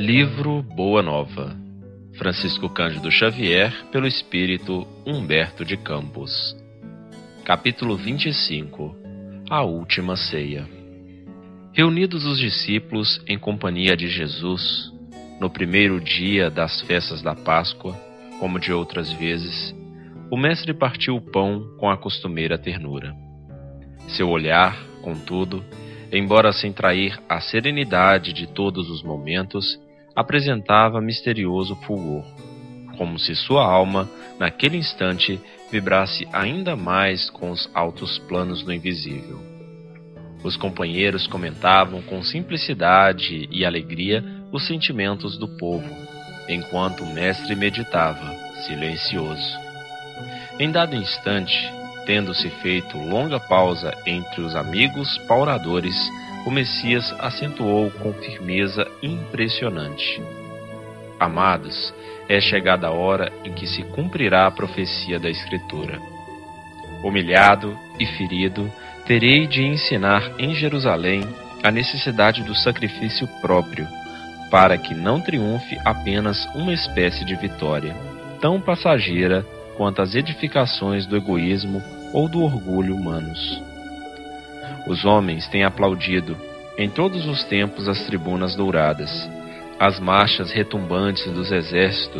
Livro Boa Nova, Francisco Cândido Xavier, pelo Espírito Humberto de Campos. Capítulo 25. A Última Ceia. Reunidos os discípulos em companhia de Jesus, no primeiro dia das festas da Páscoa, como de outras vezes, o mestre partiu o pão com a costumeira ternura. Seu olhar, contudo, embora sem trair a serenidade de todos os momentos, apresentava misterioso fulgor, como se sua alma, naquele instante, vibrasse ainda mais com os altos planos do invisível. Os companheiros comentavam com simplicidade e alegria os sentimentos do povo, enquanto o mestre meditava, silencioso. Em dado instante, tendo-se feito longa pausa entre os amigos pauradores, o Messias acentuou com firmeza impressionante: Amados, é chegada a hora em que se cumprirá a profecia da Escritura. Humilhado e ferido, terei de ensinar em Jerusalém a necessidade do sacrifício próprio, para que não triunfe apenas uma espécie de vitória, tão passageira quanto as edificações do egoísmo ou do orgulho humanos. Os homens têm aplaudido, em todos os tempos, as tribunas douradas, as marchas retumbantes dos exércitos